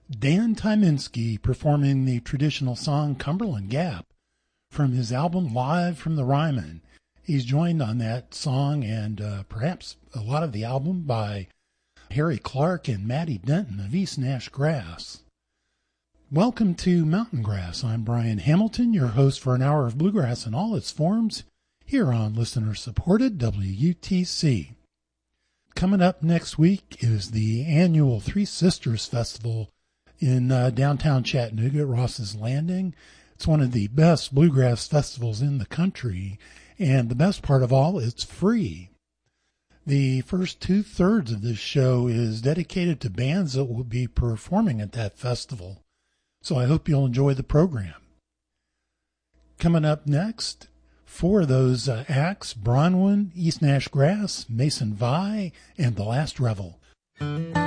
Dan Tyminski performing the traditional song Cumberland Gap from his album Live from the Ryman. He's joined on that song and perhaps a lot of the album by Harry Clark and Matty Denton of East Nash Grass. Welcome to Mountain Grass. I'm Brian Hamilton, your host for an hour of bluegrass in all its forms here on listener-supported WUTC. Coming up next week is the annual Three Sisters Festival in downtown Chattanooga at Ross's Landing. It's one of the best bluegrass festivals in the country, and the best part of all, it's free. The first 2/3 of this show is dedicated to bands that will be performing at that festival, so I hope you'll enjoy the program. Coming up next, four of those acts: Bronwyn, East Nash Grass, Mason Vi, and The Last Revel.